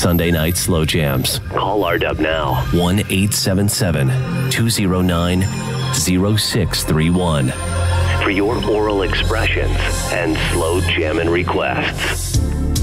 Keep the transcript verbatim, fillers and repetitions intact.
Sunday night slow jams. Call R Dub now. one eight seven seven, two zero nine, zero six three one for your oral expressions and slow jamming requests.